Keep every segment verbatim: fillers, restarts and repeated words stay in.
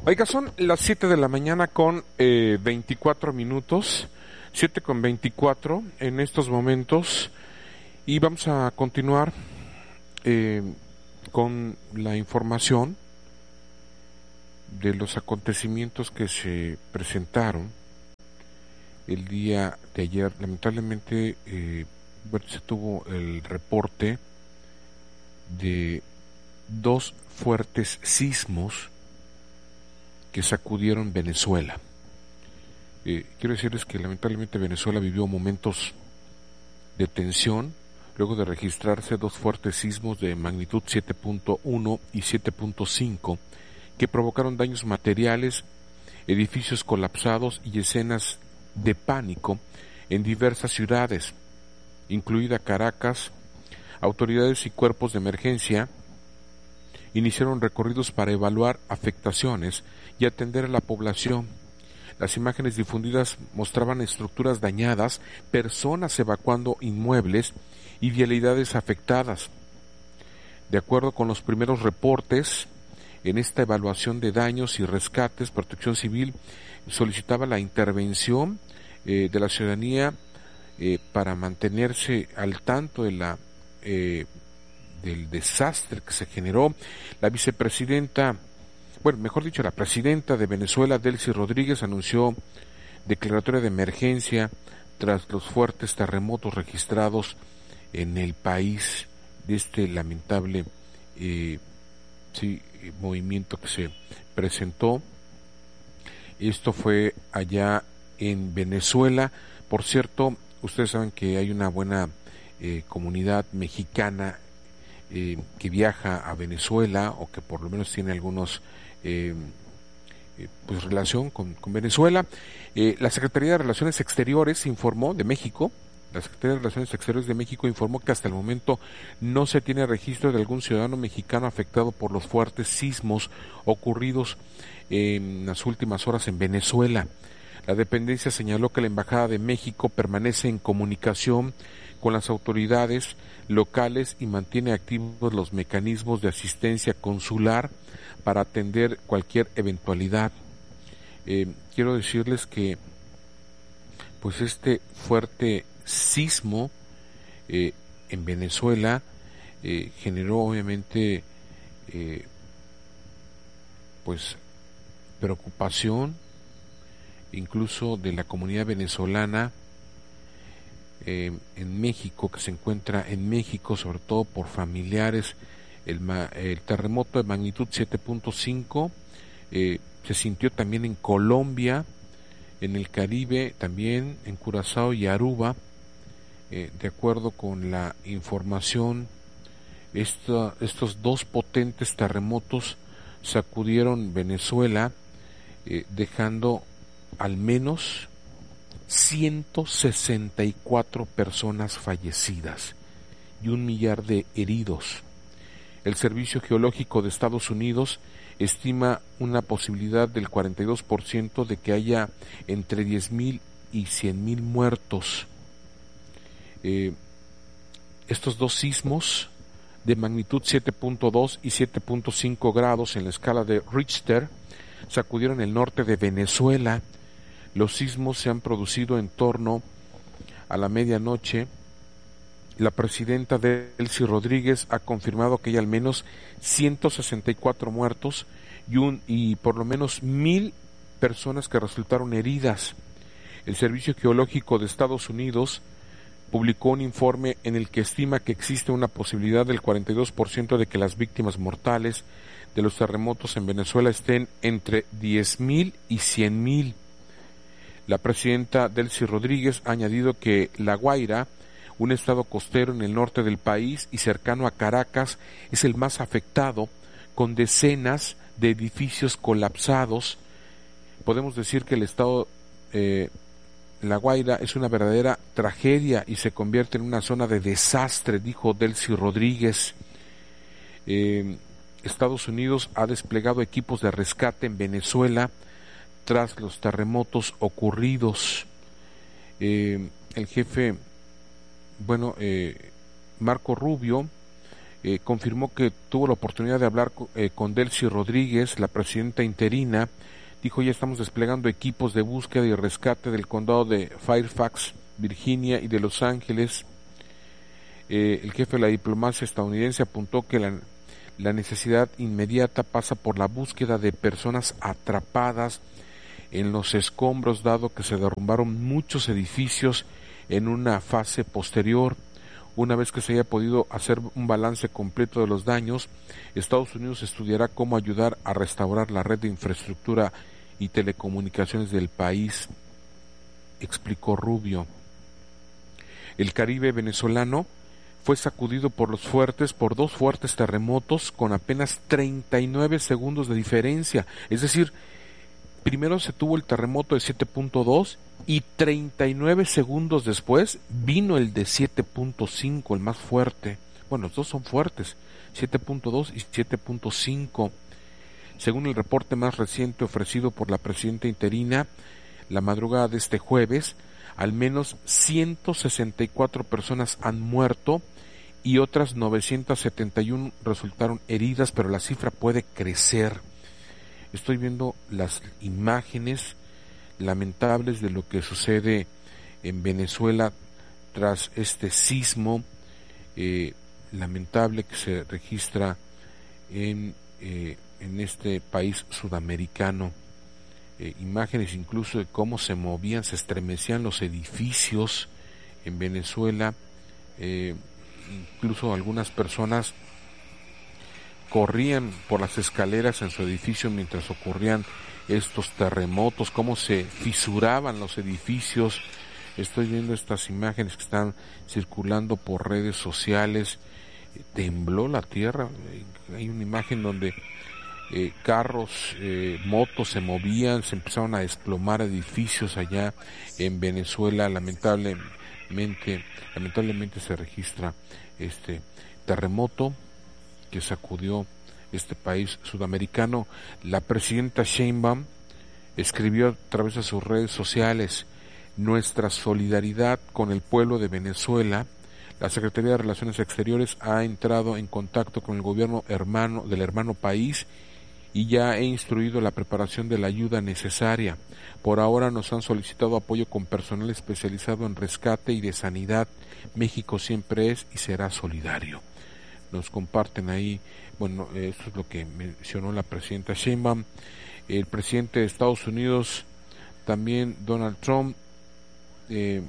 Oiga, son las siete de la mañana con eh, veinticuatro minutos, siete con veinticuatro en estos momentos, y vamos a continuar eh, con la información de los acontecimientos que se presentaron el día de ayer. Lamentablemente, eh, bueno, se tuvo el reporte de dos fuertes sismos que sacudieron Venezuela. Eh, quiero decirles que lamentablemente Venezuela vivió momentos de tensión luego de registrarse dos fuertes sismos de magnitud siete punto uno y siete punto cinco que provocaron daños materiales, edificios colapsados y escenas de pánico en diversas ciudades, incluida Caracas. Autoridades y cuerpos de emergencia iniciaron recorridos para evaluar afectaciones y atender a la población. Las imágenes difundidas mostraban estructuras dañadas, personas evacuando inmuebles y vialidades afectadas. De acuerdo con los primeros reportes, en esta evaluación de daños y rescates, Protección Civil solicitaba la intervención eh, de la ciudadanía eh, para mantenerse al tanto de la eh, del desastre que se generó. La vicepresidenta, bueno, mejor dicho, la presidenta de Venezuela, Delcy Rodríguez, anunció declaratoria de emergencia tras los fuertes terremotos registrados en el país de este lamentable eh, sí, movimiento que se presentó. Esto fue allá en Venezuela. Por cierto, ustedes saben que hay una buena eh, comunidad mexicana Eh, que viaja a Venezuela, o que por lo menos tiene algunos eh, eh, pues relación con, con Venezuela. Eh, la Secretaría de Relaciones Exteriores informó de México, la Secretaría de Relaciones Exteriores de México informó que hasta el momento no se tiene registro de algún ciudadano mexicano afectado por los fuertes sismos ocurridos eh, en las últimas horas en Venezuela. La dependencia señaló que la Embajada de México permanece en comunicación con las autoridades locales y mantiene activos los mecanismos de asistencia consular para atender cualquier eventualidad. Eh, quiero decirles que pues este fuerte sismo eh, en Venezuela eh, generó obviamente eh, pues preocupación incluso de la comunidad venezolana Eh, en México, que se encuentra en México, sobre todo por familiares. El, el terremoto de magnitud siete punto cinco eh, se sintió también en Colombia, en el Caribe, también en Curazao y Aruba. Eh, de acuerdo con la información, esta, estos dos potentes terremotos sacudieron Venezuela, eh, dejando al menos ciento sesenta y cuatro personas fallecidas y un millar de heridos. El Servicio Geológico de Estados Unidos estima una posibilidad del cuarenta y dos por ciento de que haya entre diez mil y cien mil muertos. Eh, estos dos sismos de magnitud siete punto dos y siete punto cinco grados en la escala de Richter sacudieron el norte de Venezuela. Los sismos se han producido en torno a la medianoche. La presidenta Delcy Rodríguez ha confirmado que hay al menos ciento sesenta y cuatro muertos y, un, y por lo menos mil personas que resultaron heridas. El Servicio Geológico de Estados Unidos publicó un informe en el que estima que existe una posibilidad del cuarenta y dos por ciento de que las víctimas mortales de los terremotos en Venezuela estén entre diez mil y cien mil. La presidenta Delcy Rodríguez ha añadido que La Guaira, un estado costero en el norte del país y cercano a Caracas, es el más afectado, con decenas de edificios colapsados. Podemos decir que el estado eh, La Guaira es una verdadera tragedia y se convierte en una zona de desastre, dijo Delcy Rodríguez. Eh, Estados Unidos ha desplegado equipos de rescate en Venezuela tras los terremotos ocurridos. Eh, el jefe, bueno, eh, Marco Rubio, eh, confirmó que tuvo la oportunidad de hablar con, eh, con Delcy Rodríguez, la presidenta interina. Dijo, ya estamos desplegando equipos de búsqueda y rescate del condado de Fairfax, Virginia y de Los Ángeles. Eh, el jefe de la diplomacia estadounidense apuntó que la, la necesidad inmediata pasa por la búsqueda de personas atrapadas en los escombros, dado que se derrumbaron muchos edificios en una fase posterior. Una vez que se haya podido hacer un balance completo de los daños, Estados Unidos estudiará cómo ayudar a restaurar la red de infraestructura y telecomunicaciones del país, explicó Rubio. El Caribe venezolano fue sacudido por los fuertes, por dos fuertes terremotos con apenas treinta y nueve segundos de diferencia. Es decir, primero se tuvo el terremoto de siete punto dos y treinta y nueve segundos después vino el de siete punto cinco, el más fuerte. Bueno, los dos son fuertes, siete punto dos y siete punto cinco. Según el reporte más reciente ofrecido por la presidenta interina, la madrugada de este jueves, al menos ciento sesenta y cuatro personas han muerto y otras novecientas setenta y uno resultaron heridas, pero la cifra puede crecer. Estoy viendo las imágenes lamentables de lo que sucede en Venezuela tras este sismo eh, lamentable que se registra en, eh, en este país sudamericano. Eh, imágenes incluso de cómo se movían, se estremecían los edificios en Venezuela. Eh, incluso algunas personas corrían por las escaleras en su edificio mientras ocurrían estos terremotos, cómo se fisuraban los edificios. Estoy viendo estas imágenes que están circulando por redes sociales. Tembló la tierra. Hay una imagen donde eh, carros, eh, motos se movían, se empezaron a desplomar edificios allá en Venezuela. Lamentablemente, lamentablemente se registra este terremoto que sacudió este país sudamericano. La presidenta Sheinbaum escribió a través de sus redes sociales: nuestra solidaridad con el pueblo de Venezuela. La Secretaría de Relaciones Exteriores ha entrado en contacto con el gobierno hermano del hermano país y ya he instruido la preparación de la ayuda necesaria. Por ahora nos han solicitado apoyo con personal especializado en rescate y de sanidad. México siempre es y será solidario. Nos comparten ahí, bueno, esto es lo que mencionó la presidenta Sheinbaum. El presidente de Estados Unidos, también Donald Trump, eh,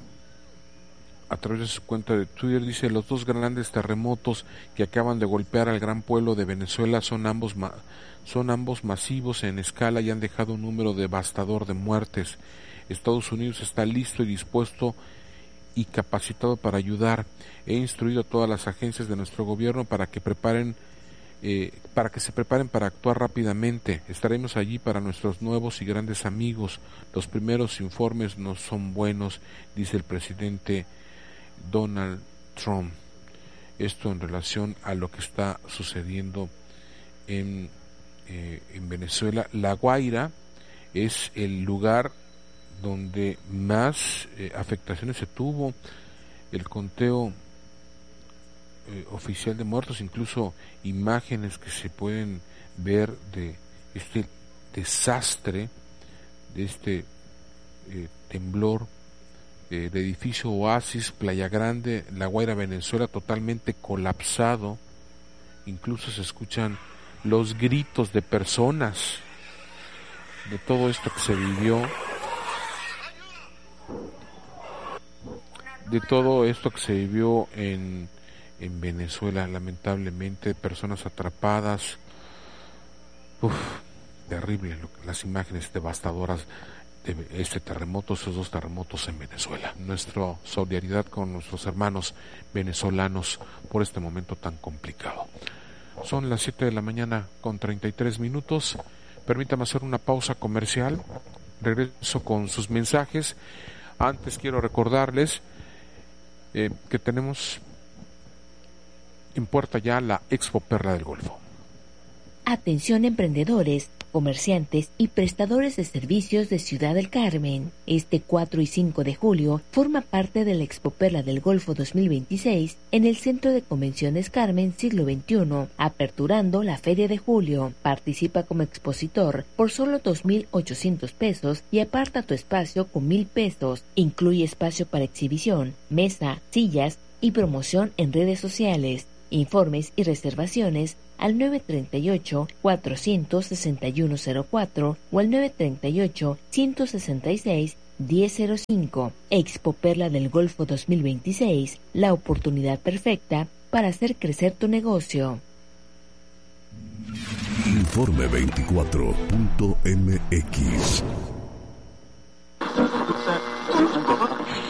a través de su cuenta de Twitter, dice: los dos grandes terremotos que acaban de golpear al gran pueblo de Venezuela son ambos, ma- son ambos masivos en escala y han dejado un número devastador de muertes. Estados Unidos está listo y dispuesto y capacitado para ayudar. He instruido a todas las agencias de nuestro gobierno para que preparen eh, para que se preparen para actuar rápidamente. Estaremos allí para nuestros nuevos y grandes amigos. Los primeros informes no son buenos, dice el presidente Donald Trump. Esto en relación a lo que está sucediendo en, eh, en Venezuela. La Guaira es el lugar donde más eh, afectaciones se tuvo. El conteo eh, oficial de muertos, incluso imágenes que se pueden ver de este desastre, de este eh, temblor, eh, el edificio Oasis, Playa Grande, La Guaira, Venezuela, totalmente colapsado. Incluso se escuchan los gritos de personas de todo esto que se vivió, de todo esto que se vivió en, en Venezuela, lamentablemente, personas atrapadas. Uf, terrible, las imágenes devastadoras de este terremoto, esos dos terremotos en Venezuela. Nuestra solidaridad con nuestros hermanos venezolanos por este momento tan complicado. Son las siete de la mañana con treinta y tres minutos. Permítame hacer una pausa comercial. Regreso con sus mensajes. Antes quiero recordarles eh, que tenemos en puerta ya la Expo Perla del Golfo. Atención emprendedores, comerciantes y prestadores de servicios de Ciudad del Carmen. Este cuatro y cinco de julio forma parte de la Expo Perla del Golfo dos mil veintiséis en el Centro de Convenciones Carmen Siglo veintiuno, aperturando la Feria de Julio. Participa como expositor por solo dos mil ochocientos pesos y aparta tu espacio con mil pesos. Incluye espacio para exhibición, mesa, sillas y promoción en redes sociales. Informes y reservaciones al nueve tres ocho, cuatro seis uno cero cuatro o al nueve tres ocho, uno seis seis, uno cero cero cinco. Expo Perla del Golfo dos mil veintiséis, la oportunidad perfecta para hacer crecer tu negocio. Informe veinticuatro punto m x.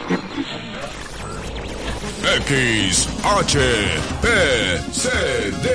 X H P C D